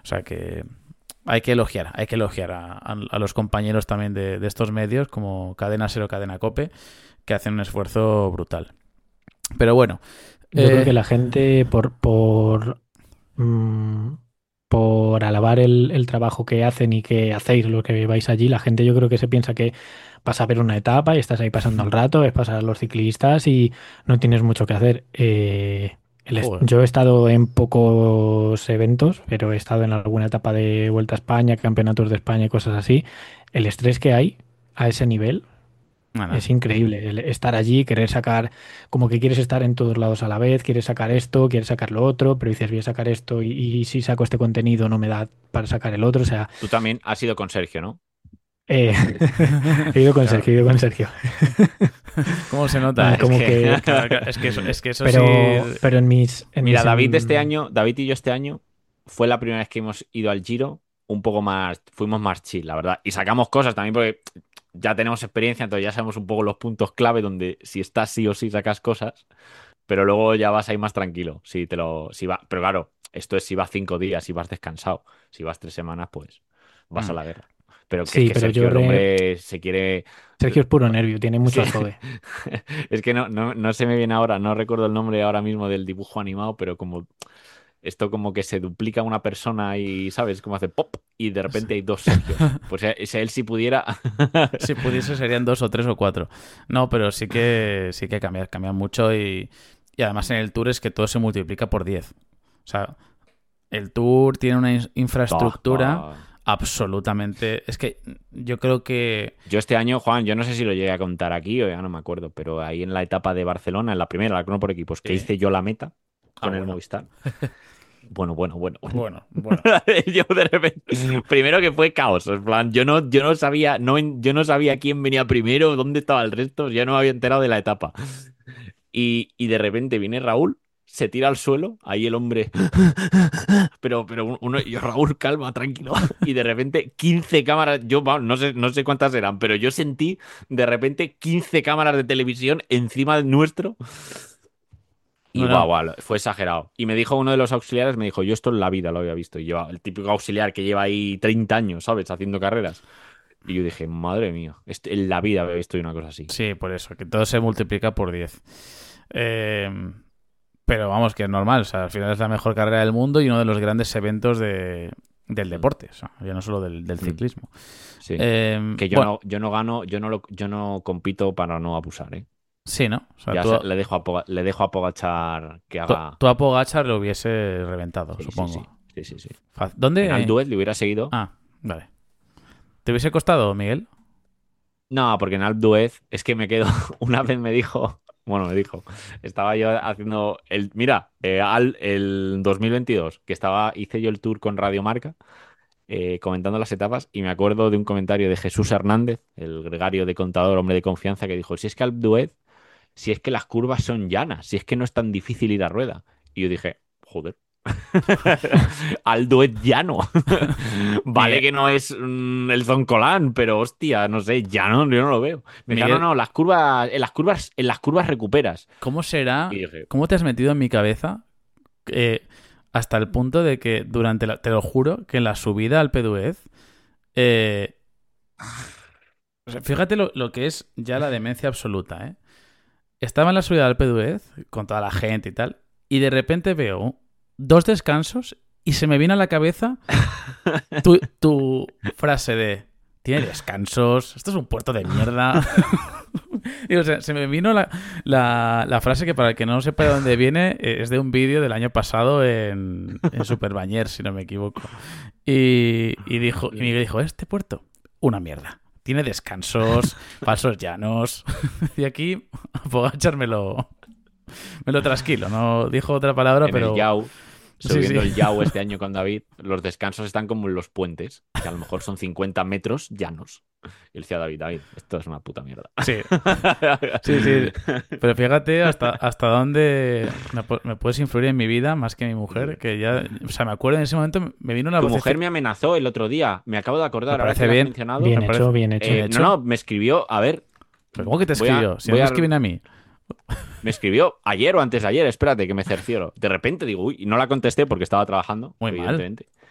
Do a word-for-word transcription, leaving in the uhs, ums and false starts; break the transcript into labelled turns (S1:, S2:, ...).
S1: sea que hay que elogiar, hay que elogiar a, a, a los compañeros también de, de estos medios, como Cadena Ser o Cadena COPE, que hacen un esfuerzo brutal. Pero bueno.
S2: Yo creo
S1: Eh,
S2: que la gente, por, por, mm, por alabar el, el trabajo que hacen y que hacéis lo que vais allí, la gente yo creo que se piensa que vas a ver una etapa y estás ahí pasando el rato, es pasar a los ciclistas y no tienes mucho que hacer. Eh, el est-
S1: joder.
S2: yo he estado en pocos eventos, pero he estado en alguna etapa de Vuelta a España, Campeonatos de España y cosas así. El estrés que hay a ese nivel.
S1: Nada.
S2: Es increíble el estar allí, querer sacar, como que quieres estar en todos lados a la vez, quieres sacar esto, quieres sacar lo otro, pero dices, voy a sacar esto y, y si saco este contenido no me da para sacar el otro. O sea,
S3: Tú también has ido con Sergio, ¿no?
S2: eh, he ido con
S1: Claro.
S2: Sergio, he ido con Sergio.
S1: ¿Cómo se nota?
S2: Ah,
S1: Es
S2: como
S1: que,
S2: que,
S1: claro, claro, es que eso, es que eso sí.
S2: pero, pero en mis, en
S3: Mira,
S2: mis,
S3: David este
S2: em,
S3: año, David y yo este año, fue la primera vez que hemos ido al Giro, un poco más, fuimos más chill, la verdad. Y sacamos cosas también porque ya tenemos experiencia, entonces ya sabemos un poco los puntos clave donde si estás sí o sí sacas cosas, pero luego ya vas ahí más tranquilo. Si te lo, si va, pero claro, esto es si vas cinco días, si vas descansado. Si vas tres semanas, pues vas a
S1: Mm.
S3: la guerra. Pero que es
S2: sí,
S3: que
S2: pero
S3: Sergio,
S2: yo
S3: el
S2: re-
S3: hombre, se quiere.
S2: Sergio es puro nervio, tiene mucho
S3: Sí.
S2: azogue.
S3: Es que no, no, no se me viene ahora, no recuerdo el nombre ahora mismo del dibujo animado, pero como esto como que se duplica una persona y, ¿sabes? Como hace pop y de repente hay dos Sergios. Pues si si él si pudiera.
S1: Si pudiese serían dos o tres o cuatro. No, pero sí que sí que cambia, cambia mucho y, y además en el Tour es que todo se multiplica por diez. O sea, el Tour tiene una in-
S3: Bah,
S1: infraestructura
S3: bah.
S1: absolutamente... Es que yo creo que...
S3: Yo este año, Juan, yo no sé si lo llegué a contar aquí o ya no me acuerdo, pero ahí en la etapa de Barcelona, en la primera, la crono por equipos, que
S1: Sí.
S3: hice yo la meta
S1: Ah,
S3: con el
S1: bueno.
S3: Movistar. Bueno, bueno, bueno, bueno.
S1: Bueno, bueno.
S3: Yo de repente, primero que fue caos, en plan, yo no, yo no sabía, no, yo no sabía quién venía primero, dónde estaba el resto, ya no me había enterado de la etapa. Y, y de repente viene Raúl, se tira al suelo, ahí el hombre, pero, pero uno, y yo, Raúl, calma, tranquilo. Y de repente quince cámaras, yo vamos, no sé, no sé cuántas eran, pero yo sentí de repente quince cámaras de televisión encima de nuestro. Y
S1: No,
S3: guau,
S1: no.
S3: guau, fue exagerado. Y me dijo uno de los auxiliares, me dijo, yo esto en la vida lo había visto. Y yo, el típico auxiliar que lleva ahí treinta años, ¿sabes? Haciendo carreras. Y yo dije, madre mía, este- en la vida había visto una cosa así.
S1: Sí, por eso, que todo se multiplica por diez. Eh, pero vamos, que es normal. O sea, al final es la mejor carrera del mundo y uno de los grandes eventos de, del
S3: Mm,
S1: deporte. O sea, ya no solo del, del
S3: mm,
S1: ciclismo.
S3: sí.
S1: Eh,
S3: Que yo
S1: bueno,
S3: no, yo no gano, yo no lo, yo no compito para no abusar, ¿eh?
S1: sí, ¿no? O sea,
S3: Ya
S1: tú,
S3: se- le dejo a Poga- le dejo a Pogachar que
S1: tú,
S3: haga.
S1: tú a Pogačar lo hubiese reventado,
S3: Sí, sí, sí.
S1: supongo.
S3: Sí, sí, sí.
S1: Fa-
S3: En
S1: ¿Dónde?
S3: Alduet le hubiera seguido.
S1: Ah, vale. ¿Te hubiese costado, Miguel?
S3: No, porque en Alpe d'Huez es que me quedo. Una vez me dijo, bueno, me dijo, estaba yo haciendo el, mira, eh, al, el dos mil veintidós, que estaba, hice yo el tour con Radio Marca, eh, comentando las etapas, y me acuerdo de un comentario de Jesús Hernández, el gregario de contador, hombre de confianza, que dijo, si es que Alpe d'Huez, si es que las curvas son llanas, si es que no es tan difícil ir a rueda. Y yo dije, joder. Aldo es llano. Vale
S1: Miguel,
S3: que no es mm, el Zoncolán, pero hostia, no sé, llano yo no lo veo. Me dijeron, no,
S1: Miguel,
S3: no, las curvas, en las curvas, en las curvas recuperas.
S1: ¿cómo será?
S3: Y dije,
S1: ¿Cómo te has metido en mi cabeza? eh, hasta el punto de que durante la, te lo juro, que en la subida al Peduez, eh, o sea, fíjate lo, lo que es ya la demencia absoluta, ¿eh? Estaba en la subida al Peduez con toda la gente y tal, y de repente veo dos descansos y se me viene a la cabeza tu, tu frase de tiene descansos, esto es un puerto de mierda. Y, o sea, se me vino la, la, la frase que para el que no sepa de dónde viene eh, es de un vídeo del año pasado en, en Superbañer, si no me equivoco. Y, y dijo, y Miguel dijo, este puerto, una mierda. Tiene descansos, pasos llanos. Y aquí Pogačar me lo, me lo trasquilo. No dijo otra palabra,
S3: en el
S1: pero
S3: Yau,
S1: sí,
S3: subiendo
S1: sí.
S3: el Yau este año con David, los descansos están como en los puentes, que a lo mejor son cincuenta metros llanos. Y él decía, David, David, esto es una puta mierda.
S1: Sí, sí, sí. Pero fíjate hasta, hasta dónde me, pu- me puedes influir en mi vida más que mi mujer, que ya, o sea, me acuerdo en ese momento, me vino una
S3: Tu
S1: voz.
S3: mujer me amenazó el otro día, me acabo de acordar,
S1: Me
S3: ahora
S1: parece
S3: que lo has
S1: bien.
S3: mencionado.
S2: Bien
S1: Me
S2: hecho,
S1: parece
S2: bien hecho.
S3: Eh,
S1: bien
S3: no,
S1: hecho.
S3: no, me escribió, a ver,
S1: Pero ¿cómo que te
S3: voy a,
S1: escribió? Si no
S3: voy
S1: me
S3: a,
S1: escriben a mí.
S3: me escribió ayer o antes de ayer, espérate que me cercioro. De repente digo, uy, y no la contesté porque estaba trabajando,
S1: Muy mal.
S3: evidentemente.